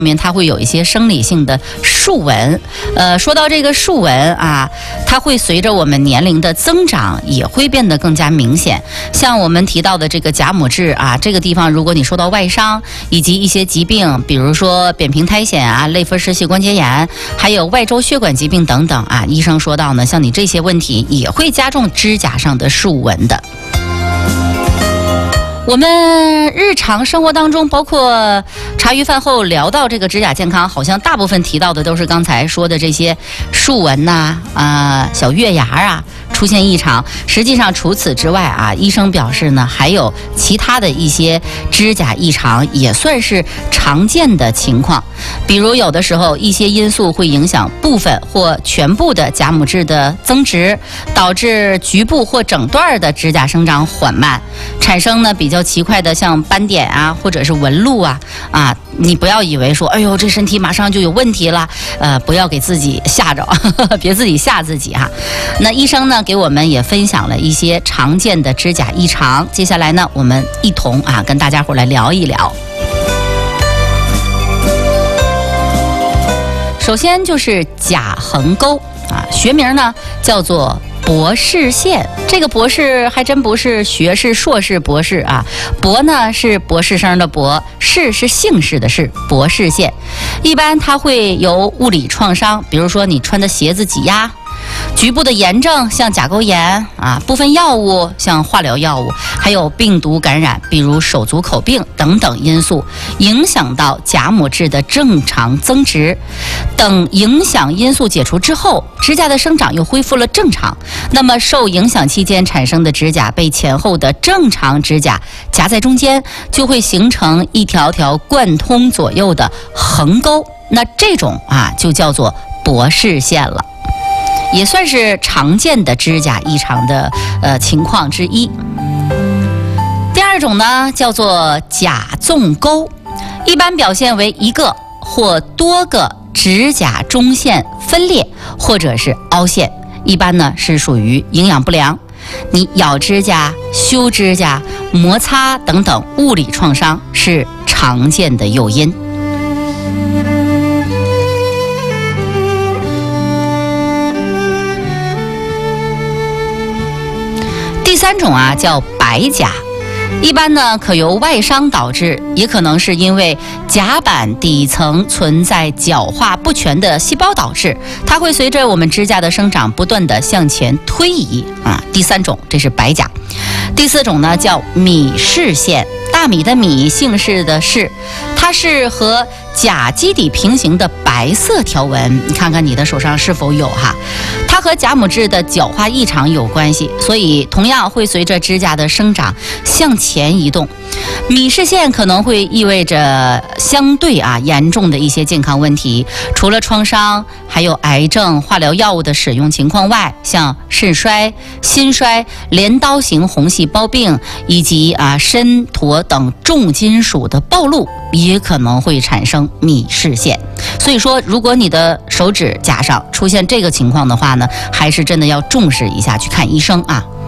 面它会有一些生理性的竖纹，说到这个竖纹啊，它会随着我们年龄的增长也会变得更加明显。像我们提到的这个甲母痣啊，这个地方如果你受到外伤以及一些疾病，比如说扁平苔藓啊、类风湿性关节炎，还有外周血管疾病等等啊，医生说到呢，像你这些问题也会加重指甲上的竖纹的。我们日常生活当中，包括茶余饭后聊到这个指甲健康，好像大部分提到的都是刚才说的这些竖纹呐、小月牙啊出现异常。实际上除此之外啊，医生表示呢，还有其他的一些指甲异常也算是常见的情况。比如有的时候一些因素会影响部分或全部的甲母痣的增殖，导致局部或整段的指甲生长缓慢，产生呢比较奇怪的像斑点啊或者是纹路啊。你不要以为说哎呦这身体马上就有问题了，不要给自己吓着别自己吓自己哈。那医生呢给我们也分享了一些常见的指甲异常，接下来呢我们一同跟大家伙来聊一聊。首先就是甲横沟学名呢叫做博士线。这个博士还真不是学士、硕士、博士啊，博呢是博士生的博，士是姓氏的士，博士线。一般它会有物理创伤，比如说你穿的鞋子挤压，局部的炎症像甲沟炎部分药物像化疗药物，还有病毒感染，比如手足口病等等因素，影响到甲母痣的正常增殖。等影响因素解除之后，指甲的生长又恢复了正常，那么受影响期间产生的指甲被前后的正常指甲夹在中间，就会形成一条条贯通左右的横沟，那这种就叫做博士线了，也算是常见的指甲异常的情况之一。第二种呢叫做甲纵沟，一般表现为一个或多个指甲中线分裂或者是凹陷，一般呢是属于营养不良，你咬指甲、修指甲、摩擦等等物理创伤是常见的诱因。第三种叫白甲，一般呢可由外伤导致，也可能是因为甲板底层存在角化不全的细胞导致，它会随着我们指甲的生长不断的向前推移第三种，这是白甲。第四种呢叫米氏线，大米的米，姓氏的氏，它是和甲基底平行的白色条纹，你看看你的手上是否有它和甲母痣的角化异常有关系，所以同样会随着指甲的生长向前移动。米氏线可能会意味着相对严重的一些健康问题，除了创伤，还有癌症、化疗药物的使用情况外，像肾衰、心衰、镰刀型红细胞病以及砷、铊等重金属的暴露也可能会产生米氏线。所以说如果你的手指甲上出现这个情况的话呢，还是真的要重视一下，去看医生